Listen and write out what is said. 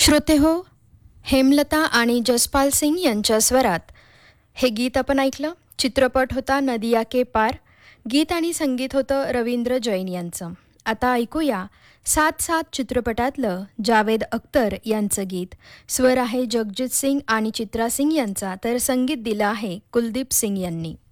श्रोतेहो, हेमलता आणि जसपाल सिंग यांच्या स्वरात हे गीत आपण ऐकलं. चित्रपट होता नदिया के पार. गीत आणि संगीत होतं रवींद्र जैन यांचं. आता ऐकूया सात सात चित्रपटातलं जावेद अख्तर यांचं गीत. स्वर आहे जगजित सिंग आणि चित्रा सिंग यांचा, तर संगीत दिलं आहे कुलदीप सिंग यांनी.